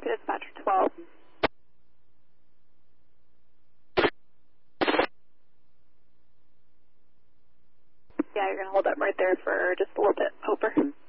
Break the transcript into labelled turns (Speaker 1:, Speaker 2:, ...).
Speaker 1: Dispatcher 12. Yeah, you're going to hold up right there for just a little bit. Over.